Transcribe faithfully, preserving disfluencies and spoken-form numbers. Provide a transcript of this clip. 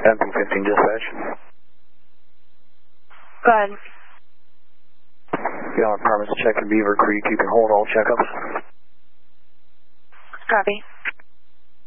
M P fifteen dispatch. Go ahead. Get on apartments, check in Beaver Creek. You can hold all checkups. Copy.